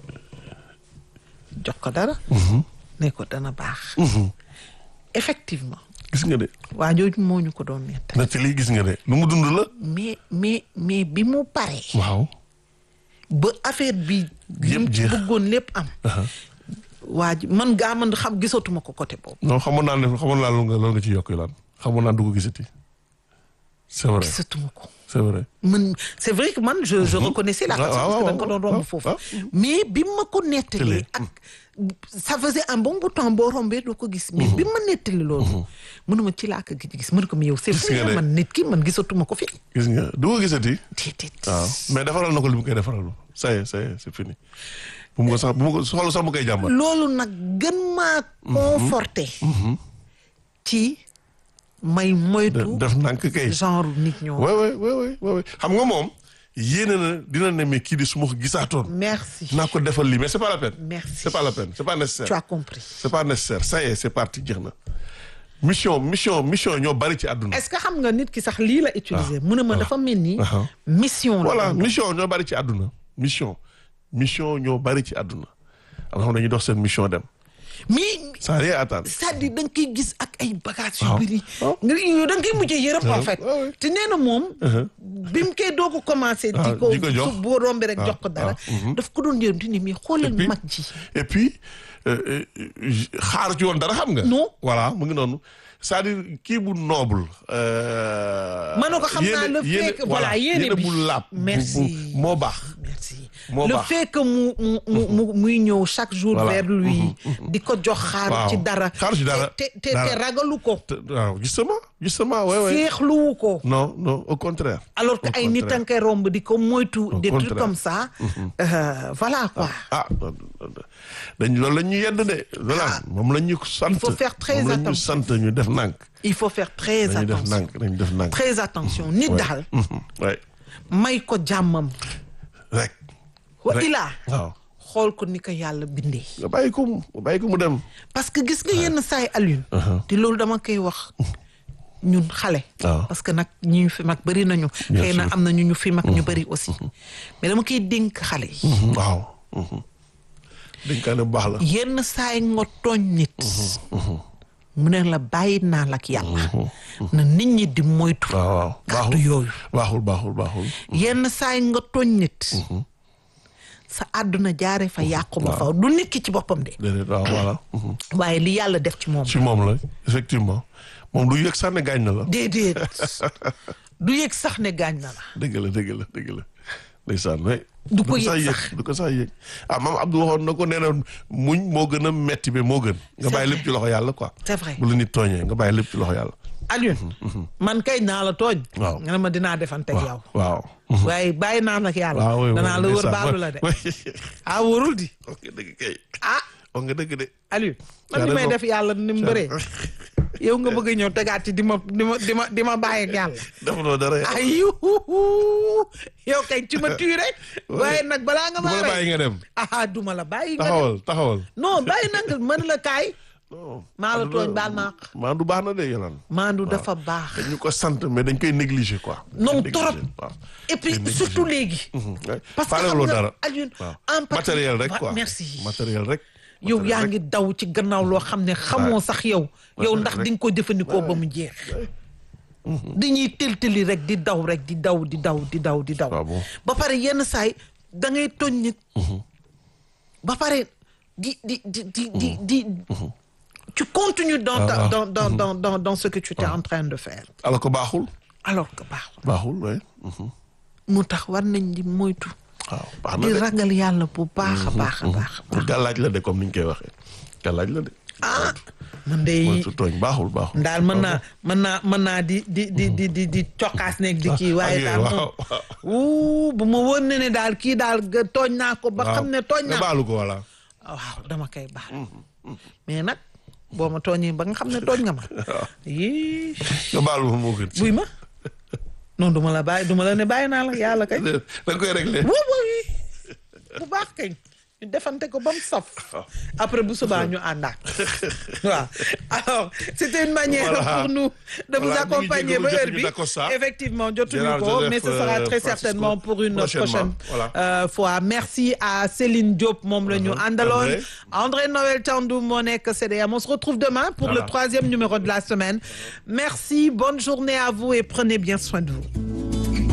jox ko dara ne ko dana baax effectivement gis nga de waa jooju moo ñu ko doon nett lii gis nga de lu mu dund la mais bi mu paree waaw ba affaire bi yëpp jeex bëggoon lépp am waa ji man xam gisatuma ko côté boobu non xamoon naa loolu nga ci yokk lan xamoon naa du ko gisati c'est vrai gisatuma ko c'est vrai man c'est vrai que man je reconnaissais la personne parce que da nga ko doon romb foofu mais bi ma ko nettalee ak ça faisait un bon bout de temps boo rombee doo ko gis mais bi ma nettali loolu mënuma ci laa ko gis mënu ko mi yow c'est vrai man nit ki man gisatuma ko fi gis nga du ko gisati déedéet waaw mais defaral na ko li mu koy defaral ça y est c'est fini bu mu ko soxla sax mu koy jàmbat loolu nag gën maa conforté ci may moytu def nank kay genre nit ñoo oui xam nga moom yéene na dina ne mais kii di su ma ko gisaatoon merci naa ko defal lii mais c'est pas la peine merci c'est pas la peine c'est pas nécessaire tu as compris c'est pas nécessaire ça y est c'est parti jeex na mission ñoo bari ci àdduna est-ce que xam nga nit ki sax lii la utiliser mu ne ma dafa mel ni mission la voilà mission ñoo bari ci àdduna mission ñoo bari ci àdduna am xam dañuy dox seen mission dem mais ça rien attendre c'est-à-dire da nga koy gis ak ay bagages yu bëri yow da nga koy mujjee yërëm en fait te nee na moom bi mu koy doog a commencé di ko su boo rombee rek jox ko dara daf ko doon yërëm di ne mais xoolal mag ji et puis xaar ci woon dara xam nga non voilà mu ngi noonu c'est-à-dire kii bu noble ma ne ko xam naa le fait que voilà yéene bi bu laab merci moo baax merci moo le baax fait que muy ñëw chaque jour vers lui di ko jox xaar ci dara te ragalu ko waaw justement ouais féexluwu ko non au contraire alors que ay nit a ngi koy romb di ko moytu des trucs comme ça voilà quoi loolu la ñu yedd de voilà moom la ñu sant il faut faire très moom la ñu sant ñu def nànk il faut faire très attention dañu def nànk très attention nit daal may ko jàmmam rek wa ilaa waaw xool ko ni ko yàlla bindee nga bàyyi ko mu dem parce que gis nga yenn saay Alioune te loolu dama koy wax ñun xale. parce que nag ñi ñu fi mag bëri nañu. xëy na am na ñu fi mag ñu bëri aussi. mais dama koy dénk xale yi. waaw. dénkaane bu baax la. yenn saa yi nga tooñ nit. mu ne la bàyyi naa la ak yàlla. na nit ñi di moytu. waaw kàddu yooyu. baaxul. yenn saa yi nga tooñ nit. sa àdduna jaare fa yàqu ba faw du nit ki ci boppam de. déedéet waaw voilà. waaye li yàlla def ci moom. ci moom la effectivement moom du yëg sax ne gaañ na la. déedéet du yëg sax ne gaañ na la. dëgg la ndeysaan mais. du ko yëg sax du ko sax yëg maam Abdou waxoon na ko nee na muñ moo gën a metti bi moo gën. nga bàyyi lépp ci loxo yàlla quoi. c'est vrai bu la nit tooñee nga bàyyi lépp ci loxo yàlla. Alioune. man kay naa la tooñ. waaw nga ne ma dinaa defante ak yow. waaw. waaye bàyyi naa la ak yàlla. waaw danaa la wër baalu la de. wóorul di. wax nga dëgg kay. wax nga dëgg de. Alioune man li may def yàlla ni mu bëree. yow nga bëgg a ñëw tegaat ci di ma bàyyi ak yàlla. defuloo dara ay yow kay ci ma tuure. waaye nag balaa nga maa rey bàyyi nga dem. duma la bàyyi nga dem taxawal. non bàyyi na nga mën la kaay. maa la tooñ baal maa. maandu baax na de yolaan. maandu dafa baax. dañu ko sant mais dañ koy négliger quoi. non trop. et puis surtout léegi. parce que xam nga Alioune matériel rek quoi. merci matériel rek. yow yaa ngi daw ci gannaaw loo xam ne xamoo sax yow. yow ndax di nga ko jëfandikoo ba mu jeex. dañuy tëltëli rek di daw rek di daw. ba pare yenn saay da ngay tooñ nit. ba pare di. tu continues dans ce que tu étais en train de faire. alors que baaxul. baaxul oui. mu tax war nañ di moytu. baax na di ragal yàlla bu baax a baax. gàllaaj la de comme ni ñu koy waxee gàllaaj la de. man de moytu tooñ baaxul. daal mën naa di cokkaas nekk di kii waaye daal moom bu ma wóor ne daal kii daal tooñ naa ko ba xam ne tooñ naa ko. baalu ko voilà. waaw dama koy baal. mais nag boo ma tooñee ba nga xam ne tooñ nga ma. yii. nga baalu ma moo gën. buy ma non duma la ne bàyyi naa la yàlla kay. da nga koy réglé. bu baax kay. ñu defante ko ba mu saf. après bu subaa ñu àndaat. waaw alors c'était une manière pour nous de vous accompagner ba heure bi effectivement jotuñu ko mais ce sera très certainement pour une prochaine fois. merci à Céline Diop moom la ñu àndaloon. André Noël Thiandoum moo nekk CDM. on se retrouve demain pour le 3e numéro de la semaine. merci bonne journée à vous et prenez bien soin de vous.